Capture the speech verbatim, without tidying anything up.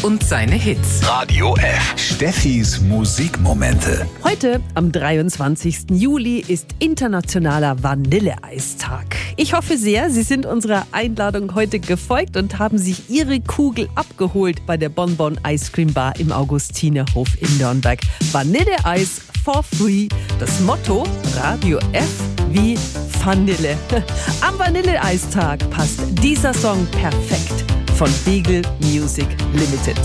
und seine Hits. Radio F. Steffis Musikmomente. Heute, am dreiundzwanzigsten Juli, ist internationaler Vanilleeistag. Ich hoffe sehr, Sie sind unserer Einladung heute gefolgt und haben sich Ihre Kugel abgeholt bei der Bonbon Ice Cream Bar im Augustinerhof in Nürnberg. Vanilleeis for free. Das Motto Radio F wie Vanille. Am Vanilleeistag passt dieser Song perfekt von Beagle Music Limited.